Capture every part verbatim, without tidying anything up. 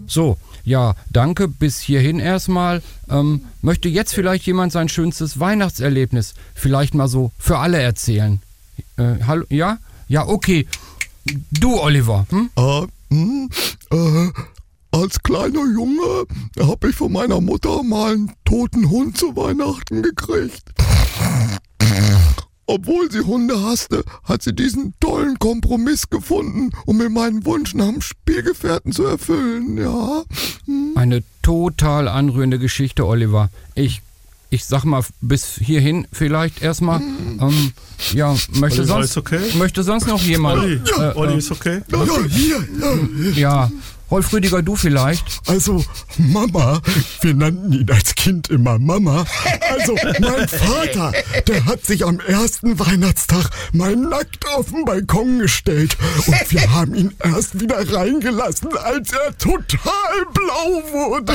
So, ja, danke, bis hierhin erstmal. Ähm, möchte jetzt vielleicht jemand sein schönstes Weihnachtserlebnis vielleicht mal so für alle erzählen? Äh, hallo, ja? Ja, okay. Du, Oliver. Hm? Äh, hm, äh, als kleiner Junge habe ich von meiner Mutter mal einen toten Hund zu Weihnachten gekriegt. Obwohl sie Hunde hasste, hat sie diesen tollen Kompromiss gefunden, um mir meinen Wunsch nach dem Spielgefährten zu erfüllen, ja. Hm. Eine total anrührende Geschichte, Oliver. Ich, ich sag mal, bis hierhin vielleicht erstmal. Hm. Ähm, ja, möchte Olli, sonst, ist okay? möchte sonst noch jemand? Olli, äh, Olli äh, ist okay? Ja, ja, hier, ja. Ja, Rolf Rüdiger, du vielleicht? Also, Mama, wir nannten ihn als Kind immer Mama. Also, mein Vater, der hat sich am ersten Weihnachtstag mal nackt auf den Balkon gestellt. Und wir haben ihn erst wieder reingelassen, als er total blau wurde.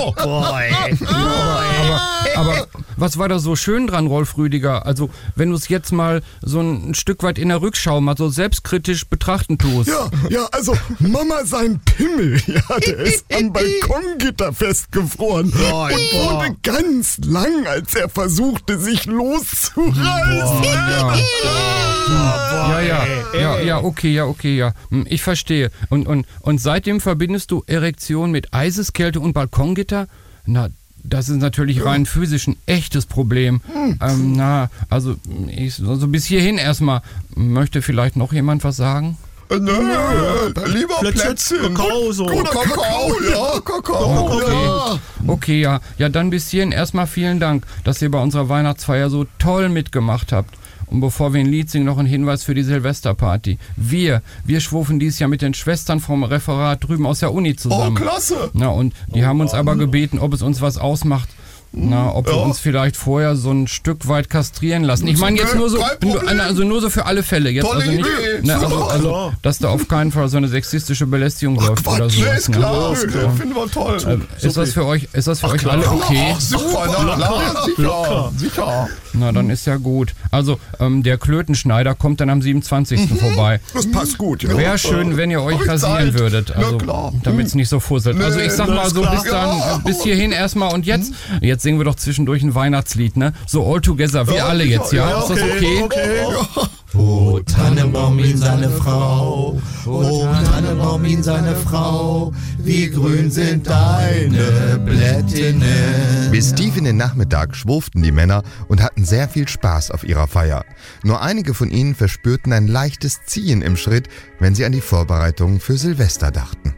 Aber, aber was war da so schön dran, Rolf Rüdiger? Also, wenn du es jetzt mal so ein Stück weit in der Rückschau mal so selbstkritisch betrachten tust. Ja, ja, also, Mama, sein Pimmel, ja, der ist am Balkongitter festgefroren Boah, und boah. wurde ganz lang, als er versuchte, sich loszureißen. Ja. Ja, ja, ja, ja, okay, ja, okay, ja. Hm, ich verstehe. Und, und, und seitdem verbindest du Erektion mit Eiseskälte und Balkongitter? Na, das ist natürlich rein physisch ein echtes Problem. Ähm, na, also, ich, also bis hierhin erstmal. Möchte vielleicht noch jemand was sagen? Nö, lieber Plätzchen, Plätzchen. Kakao, so. Oder Kakao, ja, Kakao, Okay. ja. Okay, ja. Ja, dann bis hierhin erstmal vielen Dank, dass ihr bei unserer Weihnachtsfeier so toll mitgemacht habt. Und bevor wir ein Lied singen, noch ein Hinweis für die Silvesterparty. Wir, wir schwufen dieses Jahr mit den Schwestern vom Referat drüben aus der Uni Oh, zusammen. klasse. Na, und die haben uns aber gebeten, ob es uns was ausmacht. Na, ob wir Ja. uns vielleicht vorher so ein Stück weit kastrieren lassen. Ich meine jetzt Okay, nur so, kein Problem. also nur so für alle Fälle. Jetzt Tolle also nicht, Idee, ne, also, super. also, dass da auf keinen Fall so eine sexistische Belästigung läuft oder Quatsch, so. ja, ist klar. Ne? Ja, finden wir toll. Äh, ist das für euch, ist das für euch alle okay? Ach, super, na klar, sicher, sicher. Na, dann ist ja gut. Also, ähm, der Klötenschneider kommt dann am siebenundzwanzigsten vorbei. Das passt gut, ja. Wäre schön, wenn ihr euch Hab ich rasieren Zeit? würdet, Na also klar. damit es nicht so fusselt. Also ich sag Nee, mal das so ist bis klar. dann, Ja. äh, bis hierhin erstmal und jetzt, jetzt singen wir doch zwischendurch ein Weihnachtslied, ne? So all together, wir Ja, alle jetzt, ja? ja, Ist das okay? okay. O Tannenbaum ihn seine Frau, o Tannenbaum ihn seine Frau, wie grün sind deine Blättinnen. Bis tief in den Nachmittag schwurften die Männer und hatten sehr viel Spaß auf ihrer Feier. Nur einige von ihnen verspürten ein leichtes Ziehen im Schritt, wenn sie an die Vorbereitungen für Silvester dachten.